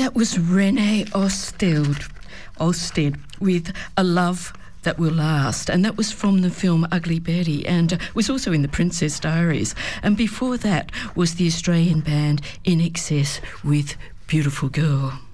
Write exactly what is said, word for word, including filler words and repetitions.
that was Renee Osted, Osted with A Love That Will Last, and that was from the film Ugly Betty, and uh, was also in The Princess Diaries. And before that was the Australian band In Excess with Beautiful Girl.